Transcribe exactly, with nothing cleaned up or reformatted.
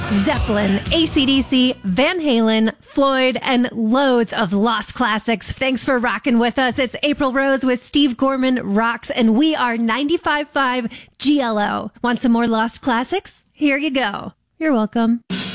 Zeppelin, A C D C, Van Halen, Floyd, and loads of lost classics. Thanks for rocking with us. It's April Rose with Steve Gorman Rocks, and we are ninety-five point five G L O. Want some more lost classics? Here you go. You're welcome.